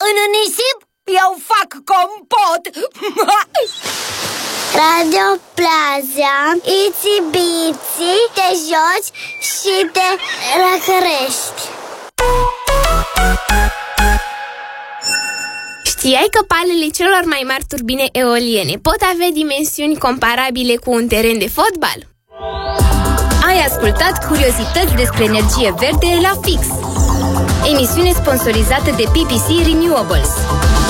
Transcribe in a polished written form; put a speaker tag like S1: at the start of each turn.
S1: În nisip eu fac compot.
S2: Radio Plaza, itsy bitsy, te joci și te răcărești.
S3: Știai că palele celor mai mari turbine eoliene pot avea dimensiuni comparabile cu un teren de fotbal?
S4: Ai ascultat curiozități despre energie verde la Fix, emisiune sponsorizată de PPC Renewables.